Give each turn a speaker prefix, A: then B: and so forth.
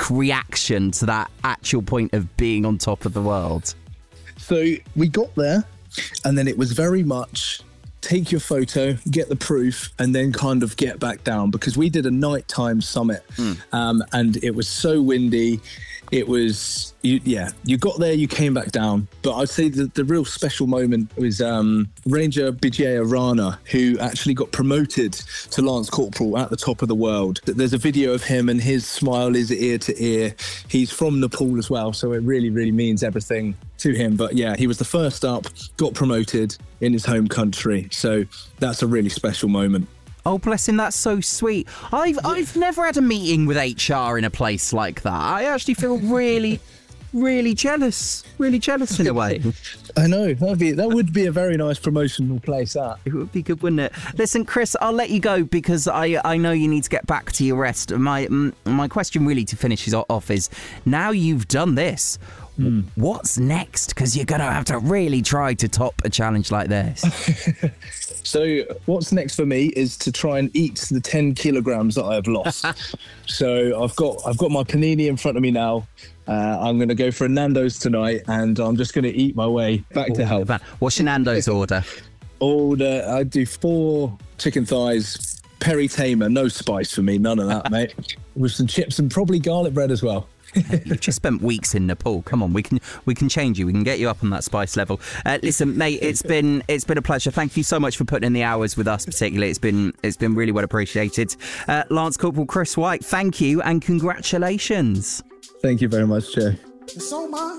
A: reaction to that actual point of being on top of the world?
B: So we got there, and then it was very much take your photo, get the proof, and then kind of get back down, because we did a nighttime summit, and it was so windy. It was, you got there, you came back down. But I'd say the real special moment was Ranger Bijaya Rana, who actually got promoted to Lance Corporal at the top of the world. There's a video of him, and his smile is ear to ear. He's from Nepal as well, so it really, really means everything to him. But yeah, he was the first up, got promoted in his home country. So that's a really special moment.
A: Oh, bless him, that's so sweet. I've never had a meeting with HR in a place like that. I actually feel really, really jealous. Really jealous in a way.
B: I know, that would be a very nice promotional place, that.
A: It would be good, wouldn't it? Listen, Chris, I'll let you go because I know you need to get back to your rest. My question really to finish off is, now you've done this, what's next? Because you're going to have to really try to top a challenge like this.
B: So what's next for me is to try and eat the 10 kilograms that I have lost. So I've got my panini in front of me now. I'm going to go for a Nando's tonight, and I'm just going to eat my way back to health.
A: What's your Nando's order?
B: I do 4 chicken thighs, peri tamer, no spice for me, none of that, mate. With some chips and probably garlic bread as well.
A: You've just spent weeks in Nepal. Come on, we can change you. We can get you up on that spice level. Listen, mate, it's been a pleasure. Thank you so much for putting in the hours with us. Particularly, it's been really well appreciated. Lance Corporal Chris White, thank you and congratulations.
B: Thank you very much, Joe.